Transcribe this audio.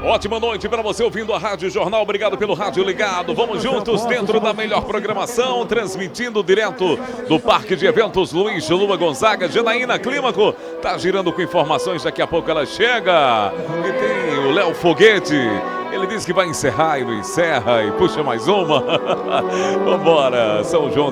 Ótima noite para você ouvindo a Rádio Jornal. Obrigado pelo rádio ligado. Vamos juntos dentro da melhor programação, transmitindo direto do Parque de Eventos Luiz Lua Gonzaga. Janaína Clímaco tá girando com informações, daqui a pouco ela chega. E tem o Léo Foguete. Ele disse que vai encerrar e não encerra e puxa mais uma. Vambora, São João